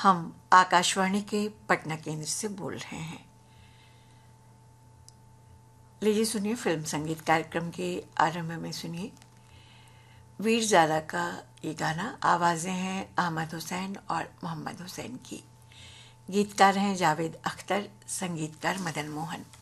हम आकाशवाणी के पटना केंद्र से बोल रहे हैं। लीजिए सुनिए फिल्म संगीत कार्यक्रम के आरंभ में सुनिए वीरज़ादा का ये गाना। आवाज़ें हैं अहमद हुसैन और मोहम्मद हुसैन की। गीतकार हैं जावेद अख्तर, संगीतकार मदन मोहन।